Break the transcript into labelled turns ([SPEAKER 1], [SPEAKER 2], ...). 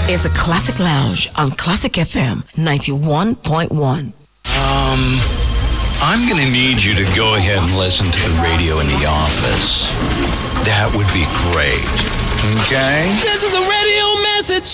[SPEAKER 1] is a Classic Lounge on Classic FM 91.1.
[SPEAKER 2] I'm going to need you to go ahead and listen to the radio in the office. That would be great. Okay?
[SPEAKER 3] This is a radio message